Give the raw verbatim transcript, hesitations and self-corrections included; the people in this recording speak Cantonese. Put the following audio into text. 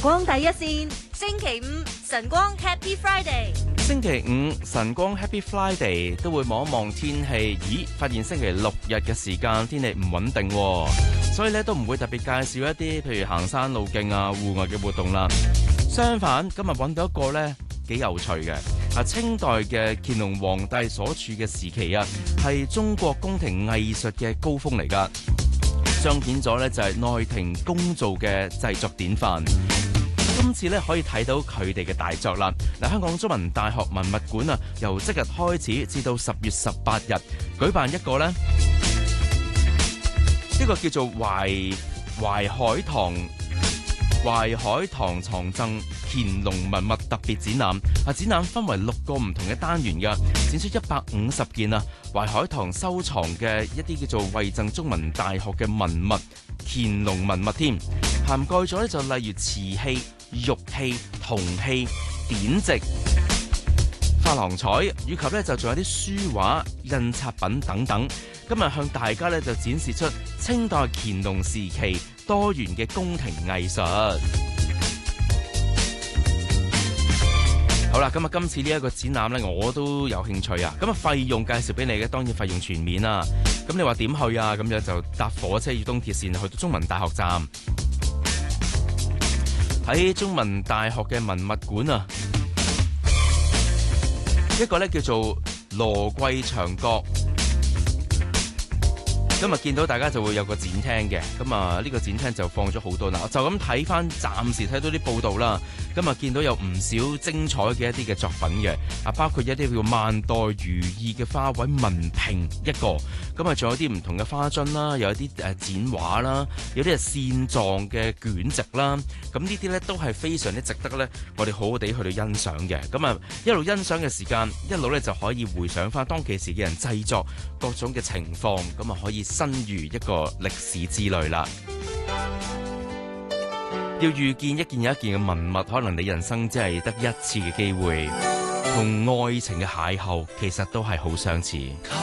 光第一線，星期五晨光 Happy Friday。 星期五晨光 Happy Friday 都會望一望天氣，咦？發現星期六日嘅時間天氣唔穩定喎，所以咧都唔會特別介紹一啲譬如行山路徑啊、戶外嘅活動啦。相反，今日揾到一個咧幾有趣嘅啊，清代嘅乾隆皇帝所處嘅時期啊，係中國宮廷藝術嘅高峰嚟㗎，彰顯咗咧就係內廷工造嘅製作典範。今次咧可以睇到佢哋嘅大作啦！嗱，香港中文大學文物館啊，由即日開始至到十月十八日，舉辦一個咧，呢個叫做淮淮海堂淮海堂藏贈乾隆文物特別展覽。啊，展覽分為六個唔同嘅單元㗎，展出一百五十件啊淮海堂收藏嘅一啲叫做惠贈中文大學嘅文物，乾隆文物添，涵蓋咗咧就例如瓷器、玉器、銅器、典籍、珐琅彩，以及咧就仲有啲書畫、印刷品等等。今日向大家咧就展示出清代乾隆時期多元嘅宮廷藝術。好啦，咁啊，今次呢一個展覽咧，我都有興趣啊。咁啊，費用介紹俾你嘅，當然費用全面啦。咁你話點去啊？咁樣就搭火車與東鐵線去到中文大學站。喺中文大學嘅文物館啊，一個咧叫做羅桂祥閣。今日見到大家就會有個展廳嘅，咁啊呢個展廳就放咗好多啦。就咁睇翻，暫時睇到啲報道啦。今日見到有唔少精彩嘅一啲嘅作品嘅，啊包括一啲叫萬代如意嘅花卉文瓶一個，咁啊仲有啲唔同嘅花樽啦，有一啲誒展畫啦，有啲係線狀嘅卷軸啦，咁呢啲咧都係非常之值得咧，我哋好好地去到欣賞嘅。咁啊一路欣賞嘅時間，一路咧就可以回想翻當其時嘅人製作各種嘅情況，咁啊可以身如一個歷史之旅啦。要遇見一件又一件嘅文物，可能你人生只係得一次嘅機會，同愛情嘅邂逅其實都係好相似。